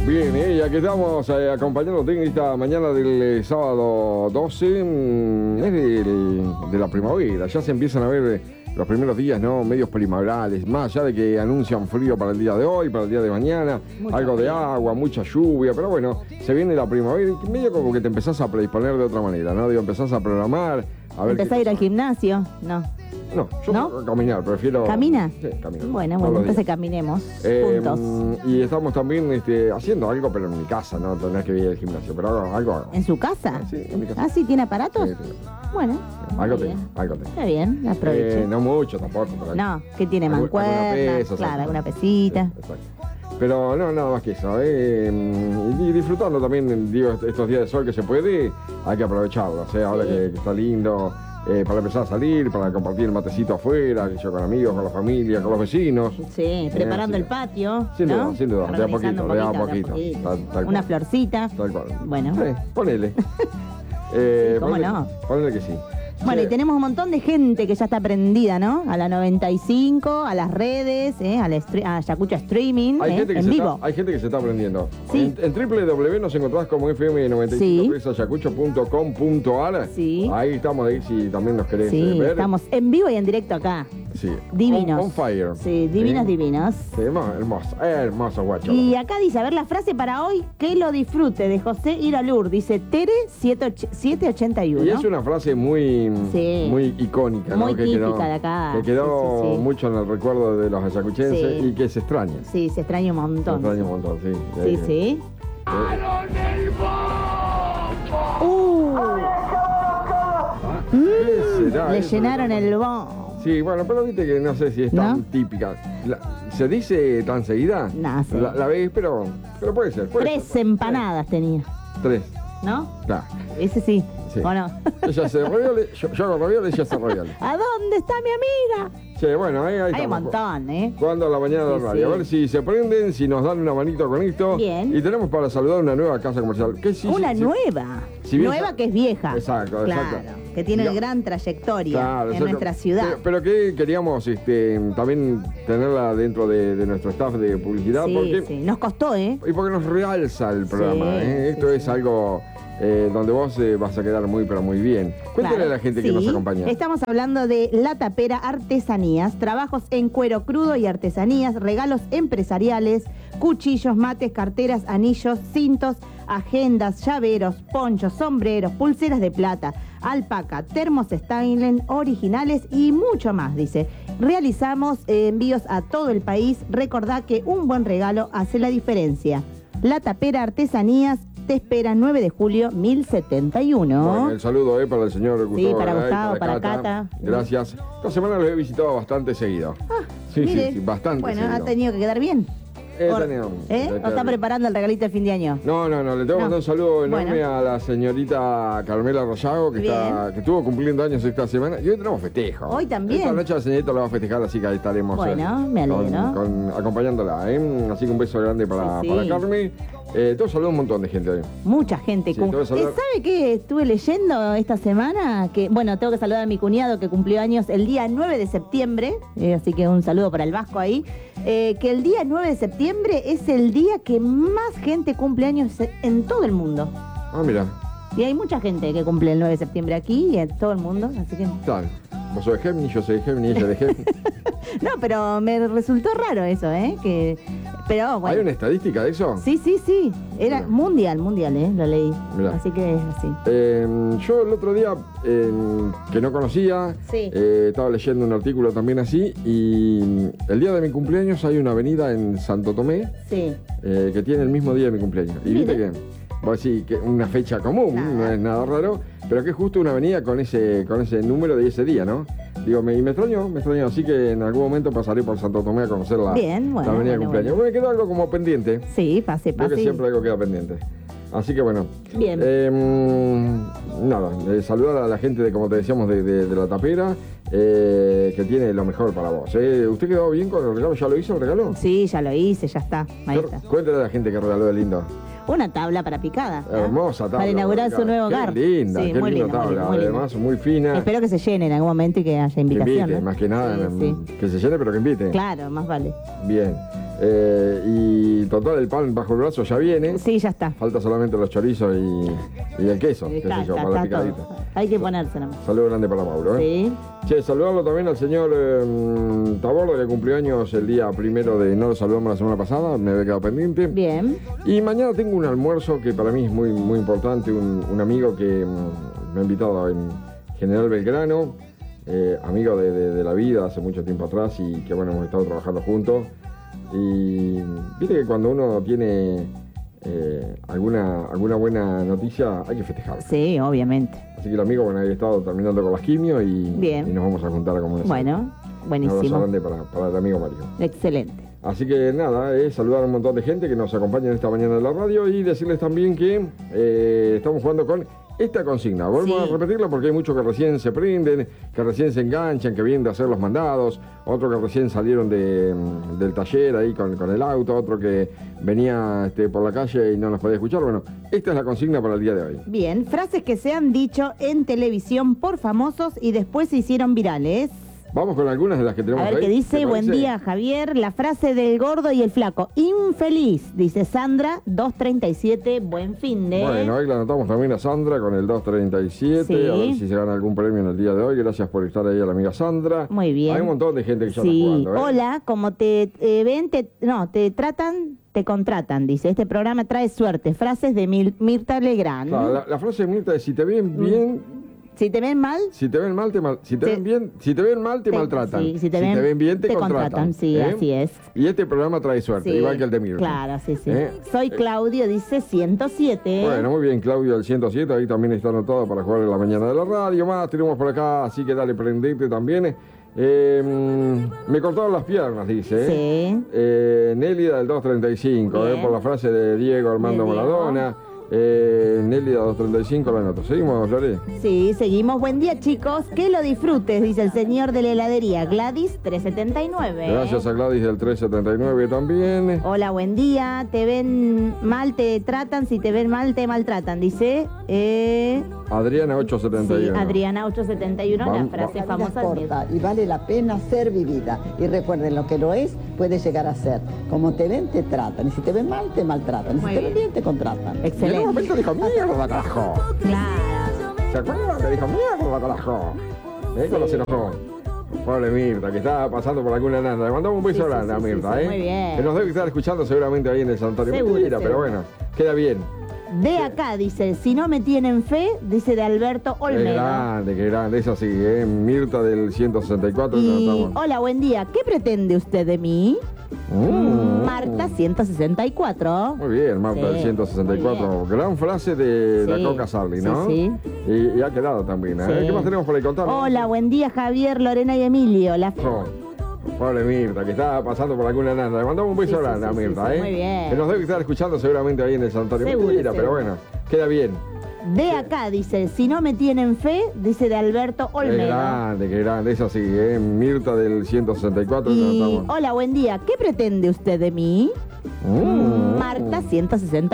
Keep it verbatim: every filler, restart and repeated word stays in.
Bien, eh, ya que estamos eh, acompañándote en esta mañana del eh, sábado doce, mmm, es de, de la primavera, ya se empiezan a ver eh, los primeros días, ¿no? Medios primaverales, más allá de que anuncian frío para el día de hoy, para el día de mañana, mucha algo de agua, mucha lluvia, pero bueno, se viene la primavera y medio como que te empezás a predisponer de otra manera, ¿no? Digo, empezás a programar, a ver. ¿Empezás a ir al gimnasio? No. No, yo ¿No? a caminar, prefiero... ¿Camina? Sí, caminar. Bueno, bueno, entonces caminemos eh, juntos. Y estamos también este, haciendo algo, pero en mi casa, ¿no? No es que voy al gimnasio, pero algo, algo hago. ¿En su casa? Sí, en mi casa. ¿Ah, sí? ¿Tiene aparatos? Sí, sí. Bueno. Algo tengo, algo tengo. Está bien, aproveche. Eh, no mucho tampoco. Pero no, ¿qué tiene? Mancuernas, claro, alguna pesita. Sí, exacto. Pero no, nada más que eso, ¿eh? Y disfrutando también, digo, estos días de sol que se puede, hay que aprovecharlo, ¿eh? Ahora sí. que, que está lindo. Eh, para empezar a salir, para compartir el matecito afuera, yo con amigos, con la familia, con los vecinos. Sí, preparando eh, sí. el patio. Sin ¿no? duda, sin duda, de a poquito, de a poquito. De a poquito. Tal, tal Una florcita. Tal cual. Bueno. Sí, ponele. eh, sí, ¿Cómo ponele, no? Ponele que sí. Bueno, sí. y tenemos un montón de gente que ya está prendida, ¿no? A la noventa y cinco, a las redes, ¿eh? a, la a Yacucho Streaming, hay ¿eh? gente que en se vivo. Está, hay gente que se está aprendiendo. Sí. En, en doble u doble u doble u nos encontrás como F M noventa y cinco tres ayacucho punto com punto a r. Sí. Ahí estamos, ahí si también nos querés sí, ver. estamos en vivo y en directo acá. Sí. Divinos. On, on fire. Sí, divinos, ¿sí? divinos. Sí, hermoso, hermoso, guacho. Y acá dice, a ver la frase para hoy, que lo disfrute, de José Iralur. Dice Tere siete ochenta y uno. Y es una frase muy, sí. muy icónica, muy ¿no? Que típica quedó, de acá. Que quedó sí, sí, sí. mucho en el recuerdo de los ayacuchenses sí. y que se extraña. Sí, se extraña un montón. Se extraña un montón, sí. Sí, eh, sí. Eh. Uh. Mm, será le eso? llenaron el bombo. Sí, bueno, pero viste que no sé si es tan ¿no? típica. La, ¿Se dice tan seguida? No sé. La, la ves, pero, pero puede ser. Puede Tres ser. empanadas Tres. tenía. Tres. ¿No? Claro. Ese sí. Sí. ¿O no? Ella hace ravioles, yo, yo hago ravioles y ella hace ravioles. ¿A dónde está mi amiga? Sí, bueno, ahí, ahí hay un montón, ¿eh? Jugando a la mañana de sí, radio. Sí. A ver si se prenden, si nos dan una manito con esto. Bien. Y tenemos para saludar una nueva casa comercial. ¿Qué, sí, una sí, nueva. Si nueva que es vieja. Exacto, claro, exacto. Que tiene ya. gran trayectoria claro, en exacto. nuestra ciudad. Pero, pero que queríamos este, también tenerla dentro de, de nuestro staff de publicidad. Sí, porque, sí. Nos costó, ¿eh? Y porque nos realza el programa. Sí, ¿eh? Esto sí, es sí. algo... Eh, donde vos eh, vas a quedar muy, pero muy bien. Cuéntale claro, a la gente sí. que nos acompaña. Estamos hablando de La Tapera Artesanías, trabajos en cuero crudo y artesanías, regalos empresariales, cuchillos, mates, carteras, anillos, cintos, agendas, llaveros, ponchos, sombreros, pulseras de plata, alpaca, termos styling originales y mucho más, dice. Realizamos eh, envíos a todo el país. Recordá que un buen regalo hace la diferencia. La Tapera Artesanías te espera nueve de julio mil setenta y uno. Bueno, el saludo eh, para el señor Gustavo. Sí, para Garay, Gustavo, para, para Cata. Cata. Gracias. Esta semana los he visitado bastante seguido. Ah, sí, mire. sí, sí, bastante Bueno, seguido. ha tenido que quedar bien. Eh, Por, tenido, ¿eh? ¿O está preparando el regalito de fin de año? No, no, no, le tengo que no. mandar un saludo enorme bueno. a la señorita Carmela Rosago, que, está, que estuvo cumpliendo años esta semana. Y hoy tenemos festejo. Hoy también. Esta noche la señorita la va a festejar, así que ahí estaremos bueno, eh, me alegro. con, con, acompañándola. ¿eh? Así que un beso grande para, sí, para sí. Carmen. Eh, te saludo a un montón de gente hoy. Mucha gente. Sí, cum... eh, ¿Sabe qué estuve leyendo esta semana? Que bueno, tengo que saludar a mi cuñado que cumplió años el día nueve de septiembre, eh, así que un saludo para el Vasco ahí. Eh, que el día nueve de septiembre es el día que más gente cumple años en todo el mundo. Ah, mira. Y hay mucha gente que cumple el nueve de septiembre aquí y en todo el mundo, así que... Tal. Vos sos de Géminis, yo soy de Géminis, ella de Géminis. No, pero me resultó raro eso, ¿eh? Que... Pero bueno. ¿Hay una estadística de eso? Sí, sí, sí. Era Mirá. mundial, mundial, ¿eh? Lo leí. Mirá. Así que es así. Eh, yo el otro día, eh, que no conocía, Sí. eh, estaba leyendo un artículo también así, y el día de mi cumpleaños hay una avenida en Santo Tomé Sí. eh, que tiene el mismo día de mi cumpleaños. Y Mire. viste que, vos decís que una fecha común, Nada. no es nada raro, pero que es justo una avenida con ese, con ese número de ese día, ¿no? Digo, me, y me extrañó, me extrañó, así que en algún momento pasaré por Santo Tomé a conocer la, Bien, bueno, la avenida bueno, de cumpleaños. bueno. Me quedó algo como pendiente. Sí, pase, Creo pase. que siempre algo queda pendiente. Así que bueno. Bien. Eh, nada, eh, saludar a la gente de, como te decíamos, de, de, de La Tapera, eh, que tiene lo mejor para vos. Eh. ¿Usted quedó bien con el regalo? ¿Ya lo hizo el regalo? Sí, ya lo hice, ya está. Ahí está. Cuéntale a la gente que regaló de lindo. Una tabla para picada. ¿no? Hermosa tabla. Para inaugurar su nuevo qué hogar. linda, Sí, qué muy linda linda, muy tabla. linda, muy linda. Además, muy fina. Espero que se llene en algún momento y que haya Que invitación. invite, ¿no? más que nada. Sí, sí. Que se llene, pero que invite. Claro, más vale. Bien. Eh, y total, el pan bajo el brazo ya viene. Sí, ya está. Falta solamente los chorizos y, y el queso, qué Está, sé yo, está, para la está picadita. todo. Hay que ponerse nomás. Saludo grande para Mauro, ¿eh? Sí. Che, saludarlo también al señor eh, Tabordo, que cumplió años el día primero de... No lo saludamos la semana pasada, me había quedado pendiente. Bien. Y mañana tengo un almuerzo que para mí es muy, muy importante, un, un amigo que mm, me ha invitado en General Belgrano, eh, amigo de, de, de la vida hace mucho tiempo atrás y que bueno, hemos estado trabajando juntos. Y viste que cuando uno tiene eh, alguna, alguna buena noticia hay que festejar. Sí, obviamente. Así que el amigo, bueno, ahí he estado terminando con las quimio y, Bien. y nos vamos a juntar a comer. Bueno, Un abrazo buenísimo. grande para, para el amigo Mario. Excelente. Así que nada, es saludar a un montón de gente que nos acompaña en esta mañana de la radio y decirles también que eh, estamos jugando con esta consigna. Volvemos Sí. a repetirla porque hay muchos que recién se prenden, que recién se enganchan, que vienen de hacer los mandados, otros que recién salieron de, del taller ahí con, con el auto, otro que venía este, por la calle y no nos podía escuchar. Bueno, esta es la consigna para el día de hoy. Bien, frases que se han dicho en televisión por famosos y después se hicieron virales. Vamos con algunas de las que tenemos A ver ahí. qué dice, ¿Te buen parece? día Javier, la frase del gordo y el flaco, infeliz, dice Sandra, dos treinta y siete, buen fin de... Bueno, ahí la anotamos también a Sandra con el dos treinta y siete, Sí. a ver si se gana algún premio en el día de hoy. Gracias por estar ahí a la amiga Sandra. Muy bien. Hay un montón de gente que ya Sí, está jugando, ¿eh? hola, como te eh, ven, te, no, te tratan, te contratan, dice, este programa trae suerte, frases de Mil- Mirta Legrand. Claro, la, la frase de Mirta es: si te ven bien, Si te ven mal, si te ven mal, te mal, si te Te- ven bien, si te ven mal, te, te- maltratan. sí, si te ven- bien, te, te contratan. contratan, sí, ¿eh? así es. Y este programa trae suerte, sí, igual que el de Mirta. claro, sí, sí. ¿Eh? Soy Claudio, dice ciento siete. Bueno, muy bien, Claudio del ciento siete, ahí también está anotado para jugar en la mañana de la radio. Más tenemos por acá, así que dale, prendete también. Eh, mm, me cortaron las piernas, dice. ¿eh? Sí. Eh, Nélida del dos treinta y cinco, eh, Bien. por la frase de Diego Armando De Diego. Maradona. Eh, Nélida dos treinta y cinco, la anoto. ¿Seguimos, Lore? Sí, seguimos. Buen día, chicos. Que lo disfrutes, dice el señor de la heladería. Gladys, trescientos setenta y nueve. Gracias a Gladys del trescientos setenta y nueve también. Hola, buen día. Te ven mal, te tratan. Si te ven mal, te maltratan, dice. Eh, Adriana ochocientos setenta y sí, uno. Adriana ochocientos setenta y uno, la Vamos. frase La vida famosa es del corta y vale la pena ser vivida. Y recuerden, lo que lo es puede llegar a ser. Como te ven, te tratan. Y si te ven mal, te maltratan. Y si Muy te ven bien. bien, te contratan. Y en un Excelente. momento dijo: mierda, carajo. Claro. ¿Se acuerdan? Que dijo: mierda, carajo. ¿Eh? Cuando se enojó. Pobre Mirta, que estaba pasando por alguna nada. Le mandamos un beso Sí, sí, grande sí, a sí, Mirta, sí, ¿eh? muy bien. Que nos debe estar escuchando seguramente ahí en el santuario. Seguro, Mentira, pero seguro. bueno, queda bien. De acá, dice, si no me tienen fe, dice de Alberto Qué Olmedo. grande, qué grande. Es así, ¿eh? Mirta del ciento sesenta y cuatro. Y, ya estamos. hola, buen día. ¿Qué pretende usted de mí? Mm. Marta, ciento sesenta y cuatro. Muy bien, Marta Sí, del ciento sesenta y cuatro. muy Gran frase de Sí, la Coca Sarli, ¿no? sí, Y, y ha quedado también, ¿eh? Sí. ¿Qué más tenemos por ahí? Contanos. Hola, buen día, Javier, Lorena y Emilio. La... Oh, pobre Mirta, que estaba pasando por alguna nada. Le mandamos un beso Sí, sí, grande sí, a sí, Mirta, sí, ¿eh? muy bien. Que nos debe estar escuchando seguramente ahí en el santuario. Seguro, Mentira, pero seguro. bueno, queda bien. De acá, dice, si no me tienen fe, dice de Alberto Qué Olmedo. grande, qué grande. Es así, ¿eh? Mirta del ciento sesenta y cuatro. ya Y, estamos. hola, buen día. ¿Qué pretende usted de mí? Mm. Marta, ciento sesenta